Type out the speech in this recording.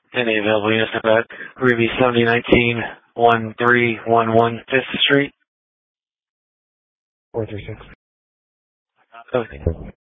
Any available units in the back? Ruby 7019-1311 5th Street. 436. Okay.